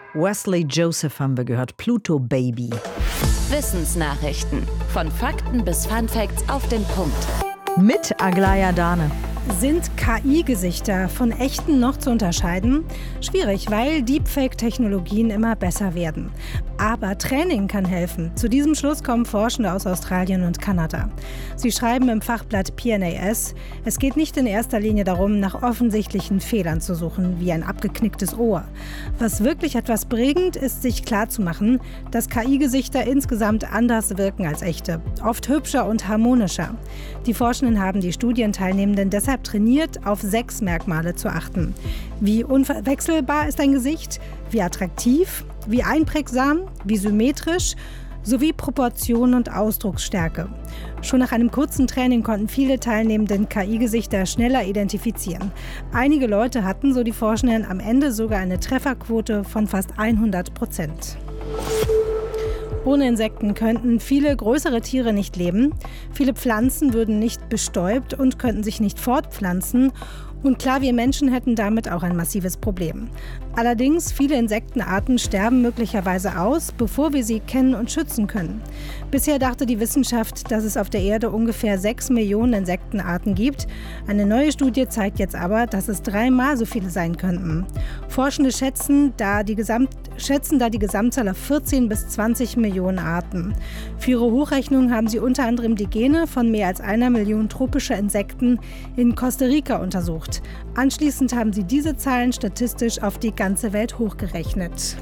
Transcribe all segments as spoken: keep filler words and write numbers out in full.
Wesley Joseph haben wir gehört, Pluto Baby. Wissensnachrichten. Von Fakten bis Funfacts auf den Punkt. Mit Aglaya Dane. Sind K I-Gesichter von echten noch zu unterscheiden? Schwierig, weil Deepfake-Technologien immer besser werden. Aber Training kann helfen. Zu diesem Schluss kommen Forschende aus Australien und Kanada. Sie schreiben im Fachblatt P N A S, es geht nicht in erster Linie darum, nach offensichtlichen Fehlern zu suchen, wie ein abgeknicktes Ohr. Was wirklich etwas bringt, ist, sich klarzumachen, dass K I-Gesichter insgesamt anders wirken als echte, oft hübscher und harmonischer. Die Forschenden haben die Studienteilnehmenden deshalb trainiert, auf sechs Merkmale zu achten. Wie unverwechselbar ist ein Gesicht, wie attraktiv, wie einprägsam, wie symmetrisch, sowie Proportion und Ausdrucksstärke. Schon nach einem kurzen Training konnten viele Teilnehmenden K I-Gesichter schneller identifizieren. Einige Leute hatten, so die Forschenden, am Ende sogar eine Trefferquote von fast hundert Prozent. Ohne Insekten könnten viele größere Tiere nicht leben. Viele Pflanzen würden nicht bestäubt und könnten sich nicht fortpflanzen. Und klar, wir Menschen hätten damit auch ein massives Problem. Allerdings, viele Insektenarten sterben möglicherweise aus, bevor wir sie kennen und schützen können. Bisher dachte die Wissenschaft, dass es auf der Erde ungefähr sechs Millionen Insektenarten gibt. Eine neue Studie zeigt jetzt aber, dass es dreimal so viele sein könnten. Forschende schätzen da die, Gesamt, schätzen da die Gesamtzahl auf vierzehn bis zwanzig Millionen Arten. Für ihre Hochrechnung haben sie unter anderem die Gene von mehr als einer Million tropischer Insekten in Costa Rica untersucht. Anschließend haben sie diese Zahlen statistisch auf die ganze Welt hochgerechnet.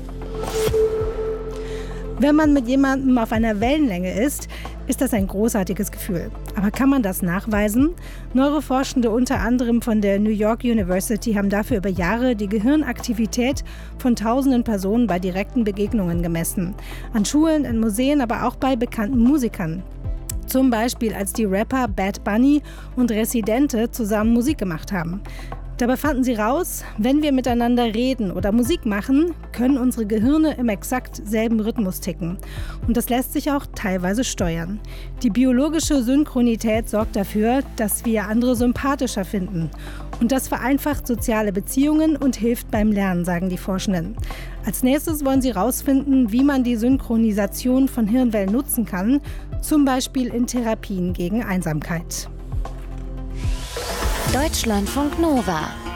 Wenn man mit jemandem auf einer Wellenlänge ist, ist das ein großartiges Gefühl. Aber kann man das nachweisen? Neuroforschende unter anderem von der New York University haben dafür über Jahre die Gehirnaktivität von tausenden Personen bei direkten Begegnungen gemessen. An Schulen, in Museen, aber auch bei bekannten Musikern. Zum Beispiel, als die Rapper Bad Bunny und Residente zusammen Musik gemacht haben. Dabei fanden sie raus, wenn wir miteinander reden oder Musik machen, können unsere Gehirne im exakt selben Rhythmus ticken. Und das lässt sich auch teilweise steuern. Die biologische Synchronität sorgt dafür, dass wir andere sympathischer finden. Und das vereinfacht soziale Beziehungen und hilft beim Lernen, sagen die Forschenden. Als nächstes wollen sie herausfinden, wie man die Synchronisation von Hirnwellen nutzen kann, zum Beispiel in Therapien gegen Einsamkeit. Deutschlandfunk Nova